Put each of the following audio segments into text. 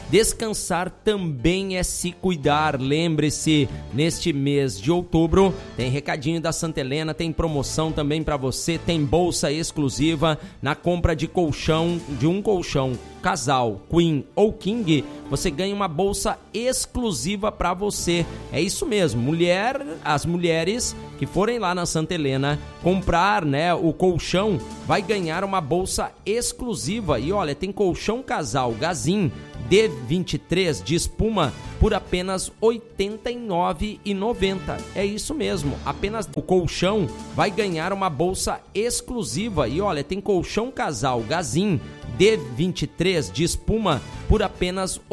Descansar também é se cuidar. Lembre-se, neste mês de outubro tem recadinho da Santa Helena, tem promoção também para você, tem bolsa exclusiva na compra de um colchão casal, queen ou king, você ganha uma bolsa exclusiva para você. É isso mesmo, as mulheres que forem lá na Santa Helena comprar, né, o colchão, vai ganhar uma bolsa exclusiva. E olha, tem colchão casal Gazin D23 de espuma por apenas R$ 89,90. É isso mesmo, apenas o colchão vai ganhar uma bolsa exclusiva. E olha, tem colchão casal Gazin D23 de espuma por apenas R$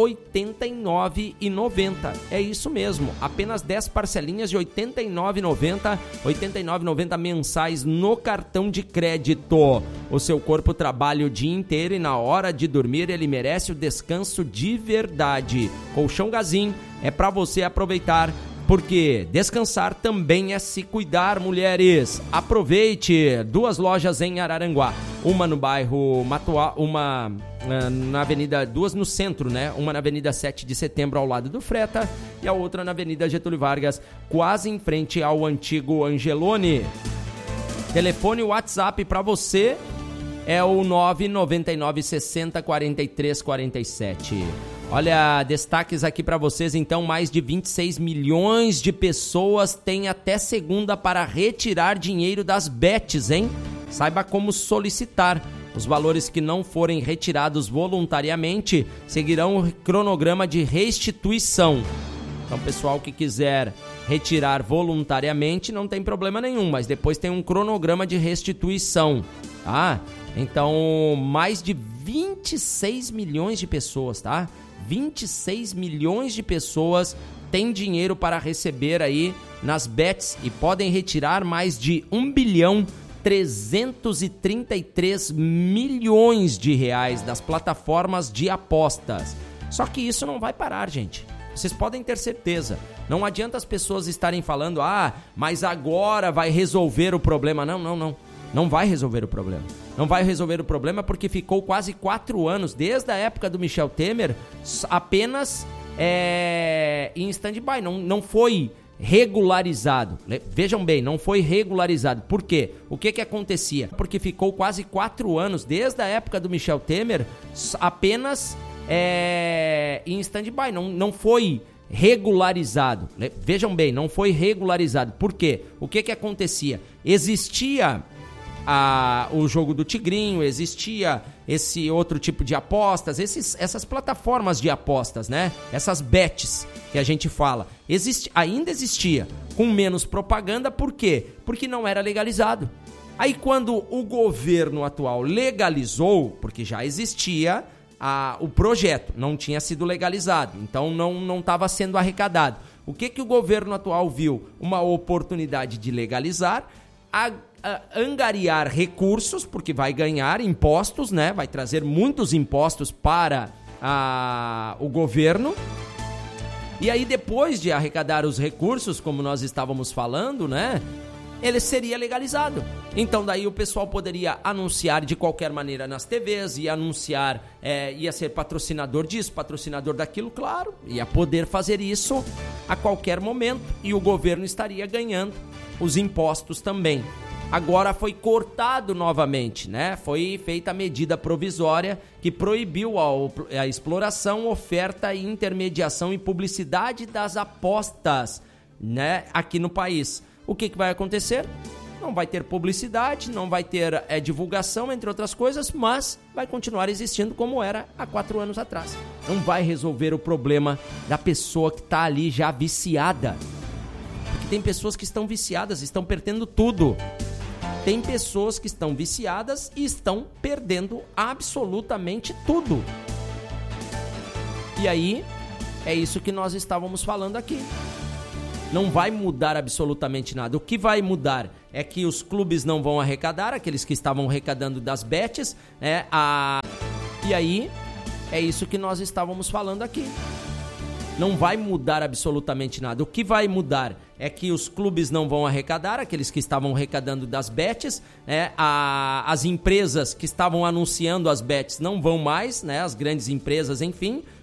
89,90. É isso mesmo, apenas 10 parcelinhas de R$ 89,90, R$ 89,90 mensais no cartão de crédito. O seu corpo trabalha o dia inteiro e na hora de dormir ele merece o descanso de verdade. Colchão Gazin é para você aproveitar, porque descansar também é se cuidar, mulheres. Aproveite, 2 lojas em Araranguá, uma no bairro Matuá, uma na avenida, 2 no centro, né? Uma na avenida 7 de setembro ao lado do Freta e a outra na avenida Getúlio Vargas, quase em frente ao antigo Angelone. Telefone WhatsApp para você é o 999 60 43 47. Olha, destaques aqui para vocês, então, mais de 26 milhões de pessoas têm até segunda para retirar dinheiro das bets, hein? Saiba como solicitar. Os valores que não forem retirados voluntariamente seguirão o cronograma de restituição. Então, pessoal que quiser retirar voluntariamente não tem problema nenhum, mas depois tem um cronograma de restituição, tá? Então, mais de 26 milhões de pessoas, tá? 26 milhões de pessoas têm dinheiro para receber aí nas bets e podem retirar mais de 1.333 milhões de reais das plataformas de apostas. Só que isso não vai parar, gente. Vocês podem ter certeza. Não adianta as pessoas estarem falando, mas agora vai resolver o problema. Não. Não vai resolver o problema. Não vai resolver o problema porque ficou quase 4 anos, desde a época do Michel Temer, apenas em stand-by. Não foi regularizado. Vejam bem, não foi regularizado. Por quê? O que acontecia? Porque ficou quase 4 anos, desde a época do Michel Temer, apenas em stand-by. Não foi regularizado. Vejam bem, não foi regularizado. Por quê? O que acontecia? Existia o jogo do Tigrinho, existia esse outro tipo de apostas, essas plataformas de apostas, né? Essas bets que a gente fala. Ainda existia, com menos propaganda, por quê? Porque não era legalizado. Aí quando o governo atual legalizou, porque já existia o projeto, não tinha sido legalizado, então não estava sendo arrecadado. O que o governo atual viu? Uma oportunidade de legalizar, angariar recursos, porque vai ganhar impostos, né? Vai trazer muitos impostos para o governo. E aí, depois de arrecadar os recursos, como nós estávamos falando, né? Ele seria legalizado. Então daí o pessoal poderia anunciar de qualquer maneira nas TVs, ia anunciar, ia ser patrocinador disso, patrocinador daquilo, claro, ia poder fazer isso a qualquer momento e o governo estaria ganhando os impostos também. Agora foi cortado novamente, né? Foi feita a medida provisória que proibiu a exploração, oferta e intermediação e publicidade das apostas, né? Aqui no país. O que vai acontecer? Não vai ter publicidade, não vai ter divulgação, entre outras coisas, mas vai continuar existindo como era há 4 anos atrás. Não vai resolver o problema da pessoa que está ali já viciada. Porque tem pessoas que estão viciadas, estão perdendo tudo. Tem pessoas que estão viciadas e estão perdendo absolutamente tudo. E aí, é isso que nós estávamos falando aqui. Não vai mudar absolutamente nada. O que vai mudar é que os clubes não vão arrecadar, aqueles que estavam arrecadando das bets, né? E aí, é isso que nós estávamos falando aqui. Não vai mudar absolutamente nada. O que vai mudar é que os clubes não vão arrecadar, aqueles que estavam arrecadando das bets, né? As empresas que estavam anunciando as bets não vão mais, né? As grandes empresas, enfim,